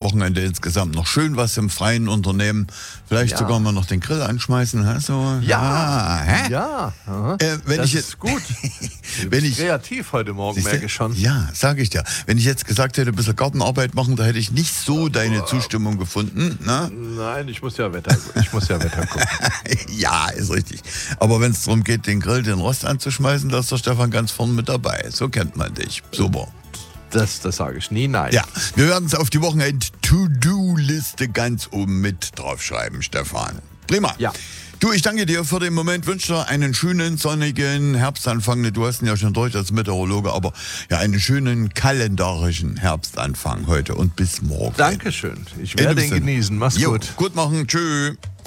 Wochenende insgesamt noch schön was im Freien unternehmen. Vielleicht sogar mal noch den Grill anschmeißen. So. Ja. Wenn das ich jetzt, ist gut. wenn ich kreativ heute Morgen, merke ich schon. Ja, sage ich dir. Wenn ich jetzt gesagt hätte, ein bisschen Gartenarbeit machen, da hätte ich nicht so deine Zustimmung gefunden. Na? Nein, ich muss ja Wetter gucken. Ja, ist richtig. Aber wenn es darum geht, den Grill, den Rost anzuschmeißen, da ist der Stefan ganz vorne mit dabei. So kennt man dich. Super. Das sage ich nie, nein. Ja, wir werden es auf die Wochenend-To-Do-Liste ganz oben mit draufschreiben, Stefan. Prima. Ja. Du, ich danke dir für den Moment, wünsche dir einen schönen, sonnigen Herbstanfang. Du hast ihn ja schon durch als Meteorologe, aber ja, einen schönen kalendarischen Herbstanfang heute und bis morgen. Dankeschön. Ich werde ihn genießen. Mach's gut. Gut machen. Tschüss.